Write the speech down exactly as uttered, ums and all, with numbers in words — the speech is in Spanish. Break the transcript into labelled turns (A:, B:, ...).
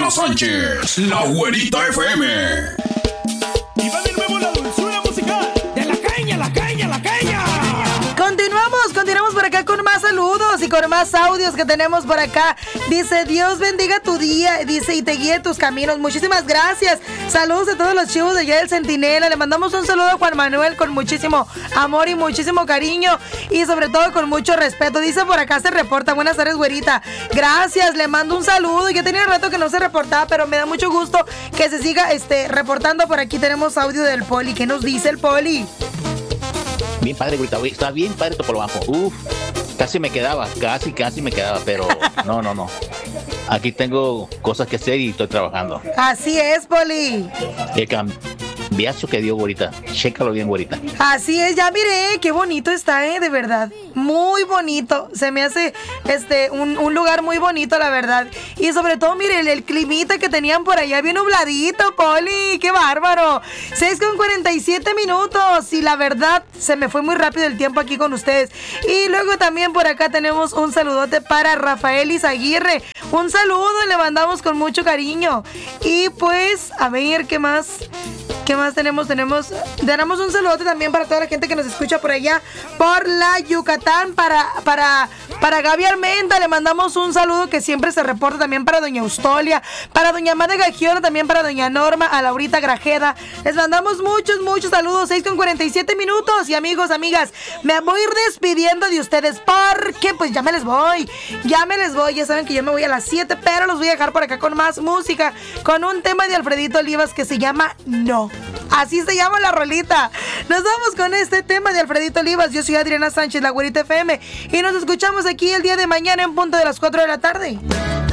A: Adriana Sánchez, la Güerita F M.
B: Y va de nuevo la dulzura musical de la caña, la caña, la caña.
C: Continuamos, continuamos por acá con más saludos y con más audios que tenemos por acá. Dice, Dios bendiga tu día, dice, y te guíe tus caminos. Muchísimas gracias. Saludos a todos los chivos de allá del Centinela. Le mandamos un saludo a Juan Manuel con muchísimo amor y muchísimo cariño y sobre todo con mucho respeto. Dice por acá se reporta. Buenas tardes, güerita. Gracias, le mando un saludo. Ya tenía rato que no se reportaba, pero me da mucho gusto que se siga este, reportando. Por aquí tenemos audio del Poli. ¿Qué nos dice el Poli?
D: Bien padre, güerita, está bien padre todo por lo bajo. Uf, casi me quedaba, casi, casi me quedaba, pero no, no, no. Aquí tengo cosas que hacer y estoy trabajando.
C: Así es, Poli.
D: El cambiazo que dio, güerita, chécalo bien, güerita.
C: Así es, ya miré, qué bonito está, eh, de verdad. Muy bonito, se me hace este un, un lugar muy bonito, la verdad. Y sobre todo, mire, el, el climita que tenían por allá, bien nubladito, Poli, qué bárbaro. seis con cuarenta y siete minutos y la verdad, se me fue muy rápido el tiempo aquí con ustedes. Y luego también por acá tenemos un saludote para Rafael Izaguirre. Un saludo, le mandamos con mucho cariño. Y pues, a ver, ¿qué más? ¿Qué más tenemos? Tenemos, tenemos un saludote también para toda la gente que nos escucha por allá, por la Yucatán, para, para, para Gaby Armenta, le mandamos un saludo que siempre se reporta también para doña Eustolia, para doña Amada Gagiona, también para doña Norma, a Laurita Grajeda, les mandamos muchos, muchos saludos, seis con cuarenta y siete minutos, y amigos, amigas, me voy a ir despidiendo de ustedes, porque pues ya me les voy, ya me les voy, ya saben que yo me voy a las siete, pero los voy a dejar por acá con más música, con un tema de Alfredito Olivas que se llama No. Así se llama la rolita. Nos vamos con este tema de Alfredito Olivas. Yo soy Adriana Sánchez, la Güerita F M, y nos escuchamos aquí el día de mañana en punto de las cuatro de la tarde.